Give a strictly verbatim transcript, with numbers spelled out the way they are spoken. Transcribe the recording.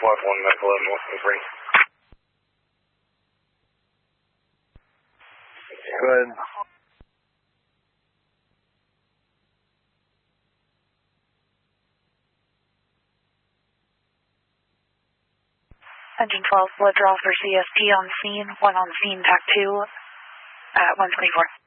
Squad one, Medical eleven, one twenty-three. Go ahead. Engine twelve, blood draw for C S T on scene, one on scene, T A C two at one twenty-four.